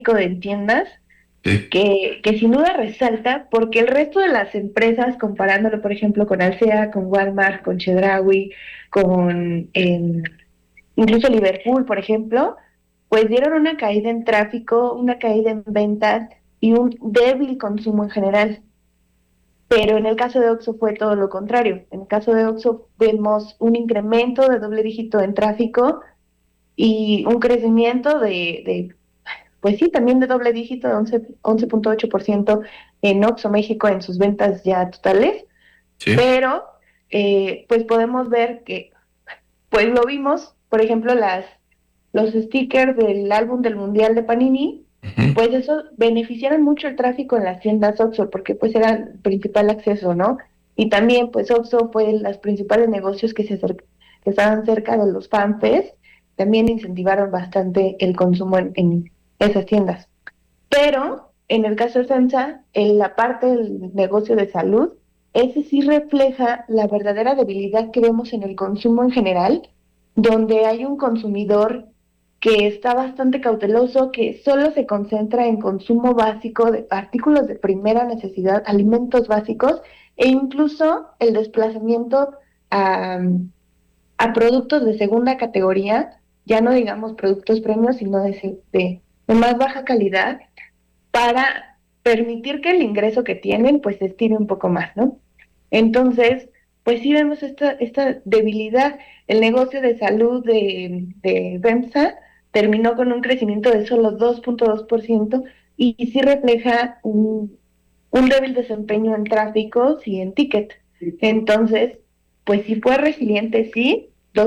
en tiendas Sí, que sin duda resalta porque el resto de las empresas, comparándolo por ejemplo con Alsea, con Walmart, con Chedraui, con incluso Liverpool, por ejemplo, pues dieron una caída en tráfico, una caída en ventas y un débil consumo en general. Pero en el caso de Oxxo fue todo lo contrario. En el caso de Oxxo vemos un incremento de doble dígito en tráfico y un crecimiento pues sí, también de doble dígito, de 11.8% en Oxxo México en sus ventas ya totales, sí. pero pues podemos ver que, pues lo vimos, por ejemplo, los stickers del álbum del Mundial de Panini, Ujú. pues eso beneficiaron mucho el tráfico en las tiendas Oxxo, porque pues era el principal acceso, ¿no? Y también pues Oxxo fue de los principales negocios que estaban cerca de los fanfest, también incentivaron bastante el consumo en esas tiendas. Pero en el caso de FEMSA, en la parte del negocio de salud, ese sí refleja la verdadera debilidad que vemos en el consumo en general, donde hay un consumidor que está bastante cauteloso, que solo se concentra en consumo básico de artículos de primera necesidad, alimentos básicos, e incluso el desplazamiento a, a productos de segunda categoría, ya no digamos productos premios, sino de más baja calidad para permitir que el ingreso que tienen pues se estire un poco más, ¿no? Entonces, pues sí vemos esta debilidad. El negocio de salud de FEMSA terminó con un crecimiento de solo 2.2% y sí refleja un débil desempeño en tráficos y en ticket. Entonces, pues sí fue resiliente, sí,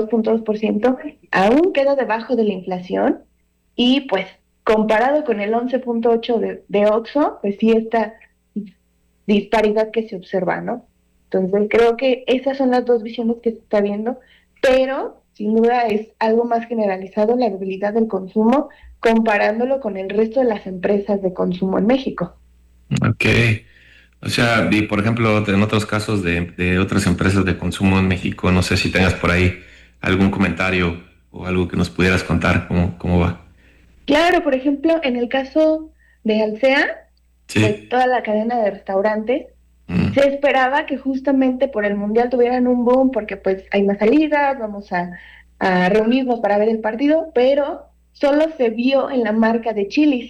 2.2%, aún queda debajo de la inflación y pues comparado con el 11.8 de Oxxo, pues sí esta disparidad que se observa, ¿no? Entonces creo que esas son las dos visiones que se está viendo, pero sin duda es algo más generalizado la debilidad del consumo comparándolo con el resto de las empresas de consumo en México. Ok. O sea, y por ejemplo, en otros casos de otras empresas de consumo en México, no sé si tengas por ahí algún comentario o algo que nos pudieras contar, cómo va. Claro, por ejemplo, en el caso de Alsea, de Sí. toda la cadena de restaurantes, Mm. se esperaba que justamente por el Mundial tuvieran un boom porque pues hay más salidas, vamos a reunirnos para ver el partido, pero solo se vio en la marca de Chili's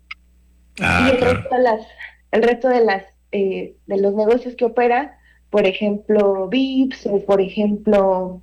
y Ah, claro. el resto de los negocios que opera, por ejemplo, Vips o por ejemplo,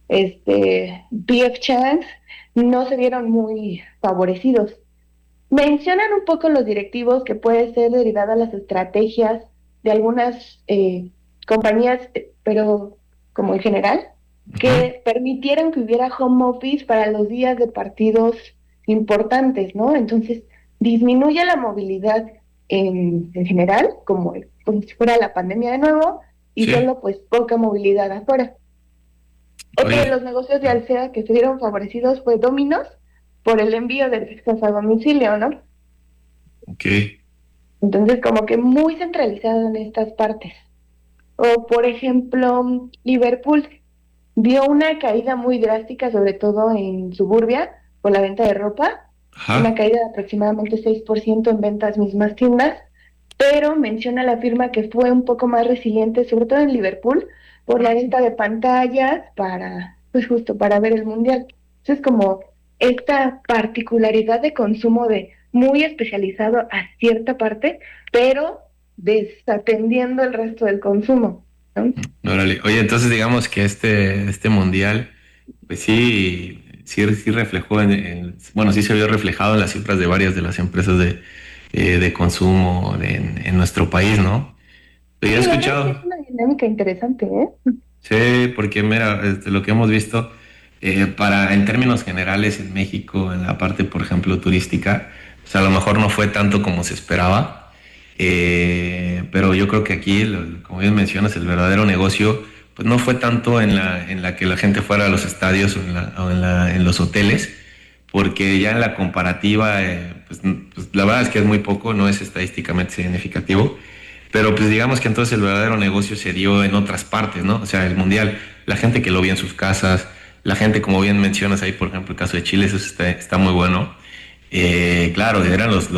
PF Chang's, no se vieron muy favorecidos. Mencionan un poco los directivos que puede ser derivado a las estrategias de algunas compañías, pero como en general, Ujú. que permitieran que hubiera home office para los días de partidos importantes, ¿no? Entonces, disminuye la movilidad en general, como si fuera la pandemia de nuevo, y Sí. solo pues poca movilidad afuera. Otro de los Oye. negocios de Alsea que se vieron favorecidos fue Domino's por el envío de pizzas a domicilio, ¿no? Ok. Entonces, como que muy centralizado en estas partes. O, por ejemplo, Liverpool vio una caída muy drástica, sobre todo en Suburbia, por la venta de ropa, una Ajá. caída de aproximadamente 6% en ventas mismas tiendas, pero menciona la firma que fue un poco más resiliente, sobre todo en Liverpool, por la venta de pantallas pues justo para ver el mundial. Entonces, como esta particularidad de consumo de muy especializado a cierta parte, pero desatendiendo el resto del consumo, ¿no? Órale. Oye, entonces digamos que este mundial, pues sí reflejó bueno, sí se vio reflejado en las cifras de varias de las empresas de consumo en nuestro país, ¿no? Pero ya he Sí, la verdad es que es escuchado. una dinámica interesante, ¿eh? Sí, porque mira, lo que hemos visto, en términos generales en México, en la parte, por ejemplo, turística, pues a lo mejor no fue tanto como se esperaba, pero yo creo que aquí, como bien mencionas, el verdadero negocio, pues no fue tanto en la que la gente fuera a los estadios o en los hoteles, porque ya en la comparativa, pues la verdad es que es muy poco, no es estadísticamente significativo. Pero pues digamos que entonces el verdadero negocio se dio en otras partes, ¿no? O sea, el mundial, la gente que lo vio en sus casas, la gente, como bien mencionas ahí, por ejemplo, el caso de Chile, eso está muy bueno. Claro, eran los